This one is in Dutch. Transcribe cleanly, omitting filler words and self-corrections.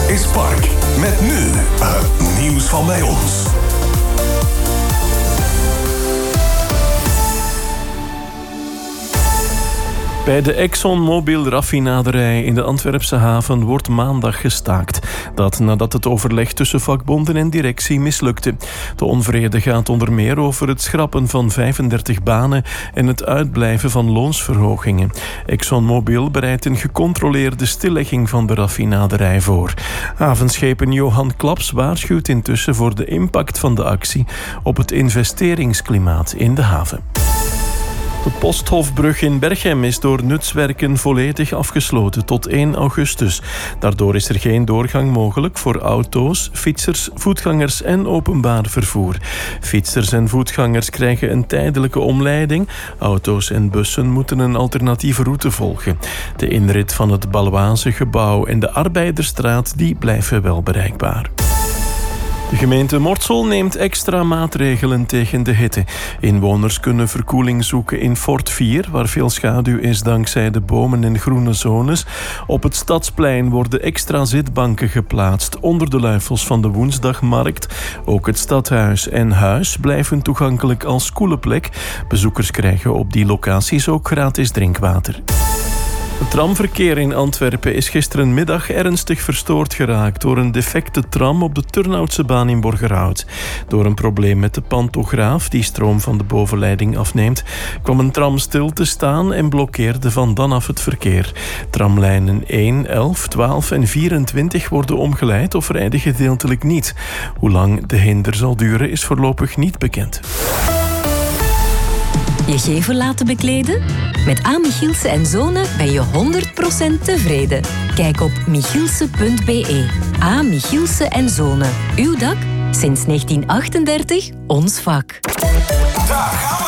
is Park. Met nu het nieuws van bij ons. Bij de ExxonMobil-raffinaderij in de Antwerpse haven wordt maandag gestaakt. Dat nadat het overleg tussen vakbonden en directie mislukte. De onvrede gaat onder meer over het schrappen van 35 banen en het uitblijven van loonsverhogingen. ExxonMobil bereidt een gecontroleerde stillegging van de raffinaderij voor. Havenschepen Johan Klaps waarschuwt intussen voor de impact van de actie op het investeringsklimaat in de haven. De Posthofbrug in Berchem is door nutswerken volledig afgesloten tot 1 augustus. Daardoor is er geen doorgang mogelijk voor auto's, fietsers, voetgangers en openbaar vervoer. Fietsers en voetgangers krijgen een tijdelijke omleiding. Auto's en bussen moeten een alternatieve route volgen. De inrit van het Baloise-gebouw en de Arbeiderstraat die blijven wel bereikbaar. De gemeente Mortsel neemt extra maatregelen tegen de hitte. Inwoners kunnen verkoeling zoeken in Fort 4, waar veel schaduw is dankzij de bomen en groene zones. Op het Stadsplein worden extra zitbanken geplaatst onder de luifels van de Woensdagmarkt. Ook het stadhuis en huis blijven toegankelijk als koele plek. Bezoekers krijgen op die locaties ook gratis drinkwater. Het tramverkeer in Antwerpen is gisterenmiddag ernstig verstoord geraakt door een defecte tram op de Turnhoutsebaan in Borgerhout. Door een probleem met de pantograaf die stroom van de bovenleiding afneemt, kwam een tram stil te staan en blokkeerde van dan af het verkeer. Tramlijnen 1, 11, 12 en 24 worden omgeleid of rijden gedeeltelijk niet. Hoe lang de hinder zal duren is voorlopig niet bekend. Je gevel laten bekleden? Met A. Michielsen & Zonen ben je 100% tevreden. Kijk op michielsen.be. A. Michielsen & Zonen. Uw dak? Sinds 1938 ons vak. Daar gaan